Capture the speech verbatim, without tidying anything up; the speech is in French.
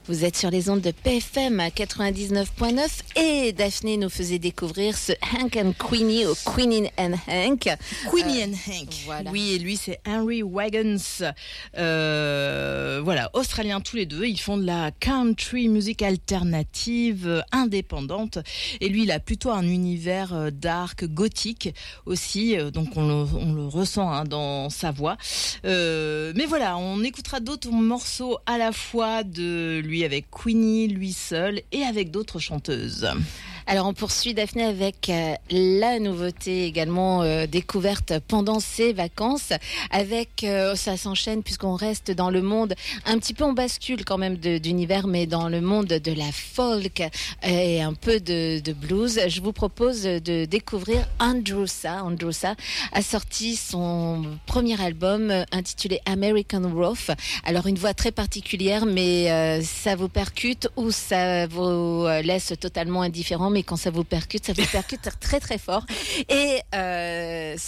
Vous êtes sur les ondes de P F M à quatre-vingt-dix-neuf point neuf et Daphné nous faisait découvrir ce Hank and Queenie ou Queenie and Hank. Queenie Euh, and Hank. Voilà. Oui, et lui c'est Henry Waggons. Euh, voilà, australiens tous les deux. Ils font de la country music alternative euh, indépendante. Et lui, il a plutôt un univers euh, dark, gothique aussi. Euh, donc on le, on le ressent hein, dans sa voix. Euh, mais voilà, on écoutera d'autres morceaux à la fois de lui avec Queenie, lui seul et avec d'autres chanteuses. Alors on poursuit Daphné avec euh, la nouveauté également euh, découverte pendant ses vacances avec euh, ça s'enchaîne puisqu'on reste dans le monde un petit peu on bascule quand même de, d'univers mais dans le monde de la folk et un peu de, de blues. Je vous propose de découvrir Andrewsa. Andrewsa a sorti son premier album euh, intitulé American Rough. Alors une voix très particulière mais euh, ça vous percute ou ça vous laisse totalement indifférent. Mais quand ça vous percute, ça vous percute très très fort. Et euh,